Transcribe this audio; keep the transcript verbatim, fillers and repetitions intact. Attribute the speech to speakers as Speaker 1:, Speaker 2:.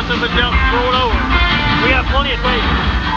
Speaker 1: of a jump, throw it over. We got plenty of tape.